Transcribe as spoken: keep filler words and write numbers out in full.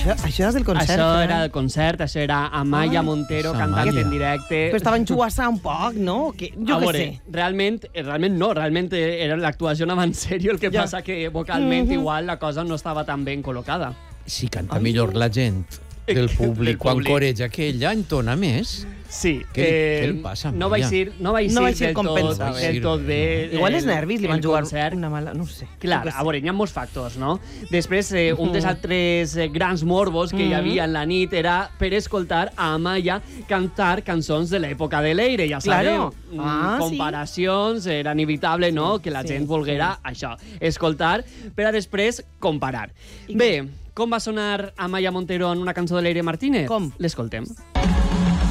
això, això és del concert. Això eh? era del concert, això era Amaya Ai, Montero Amaya. cantant en directe. Però estava enxugassant un poc, no? Que, jo a què veure, sé. realment, eh, realment no, realment eh, era l'actuació anava en sèrio, el que Ja. passa que vocalment Mhm. igual la cosa no estava tan ben col·locada. Si canta millor la gent del Del públic, quan públic. coreja aquella, entona més. Sí. Què li- què li passa, No vaig Amaya? ir, no vaig No ir vaig ir del, com tot, pensava. del tot bé. Igual el- els nervis li van el jugar concert. una mala... No ho sé. Clar, Jo què sé. a veure, hi ha molts factors, no? Després, eh, un dels altres eh, grans morbos que hi havia en la nit era per escoltar a Amaya cantar cançons de l'època de l'Eire, ja sabeu. Claro. Mm, Ah, sí. comparacions, era inevitable, no?, que la sí, gent volguera això, escoltar, per a després comparar. I Bé, com va sonar Amaya Montero en una cançó de l'Eire Martínez? Com? L'escoltem.